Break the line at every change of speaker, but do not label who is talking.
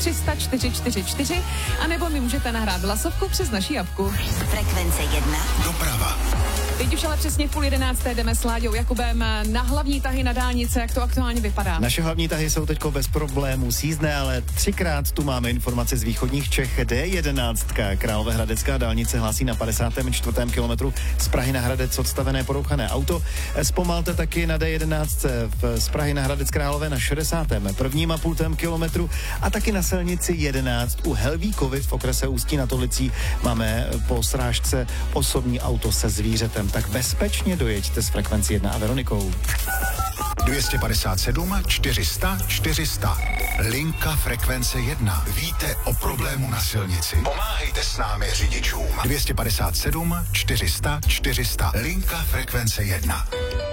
300 444, anebo mi můžete nahrát hlasovku přes naší apku.
Frekvence 1.
Doprava.
Teď už ale přesně v 10:30 jdeme s Láďou Jakubem na hlavní tahy na dálnice, jak to aktuálně vypadá.
Naše hlavní tahy jsou teďko bez problémů sízdné, ale 3krát tu máme informace z východních Čech. D11, Královéhradecká dálnice, hlásí na 54. kilometru z Prahy na Hradec odstavené porouchané auto. Zpomalte taky na D11 z Prahy na Hradec Králové na 61,5 kilometru a taky na silnici 11 u Helvíkovic v okrese Ústí nad Orlicí máme po srážce osobní auto se zvířetem. Tak bezpečně dojeďte s Frekvencí 1 a Veronikou.
257 400 400. Linka Frekvence 1. Víte o problému na silnici. Pomáhejte s námi řidičům. 257 400 400. Linka Frekvence 1.